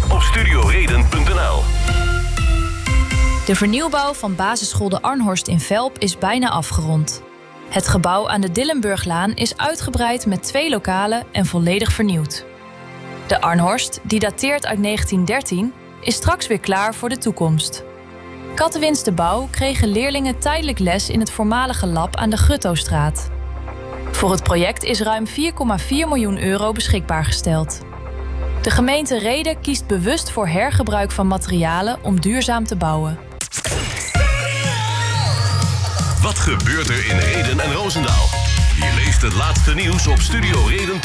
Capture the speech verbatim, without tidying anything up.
op studioreden punt n l. De vernieuwbouw van basisschool De Arnhorst in Velp is bijna afgerond. Het gebouw aan de Dillenburglaan is uitgebreid met twee lokalen en volledig vernieuwd. De Arnhorst, die dateert uit negentien dertien, is straks weer klaar voor de toekomst. Kattenwins de Bouw kregen leerlingen tijdelijk les in het voormalige lab aan de Guttostraat. Voor het project is ruim vier komma vier miljoen euro beschikbaar gesteld. De gemeente Rheden kiest bewust voor hergebruik van materialen om duurzaam te bouwen. Wat gebeurt er in Rheden en Roosendaal? Je leest het laatste nieuws op studioreden punt n l.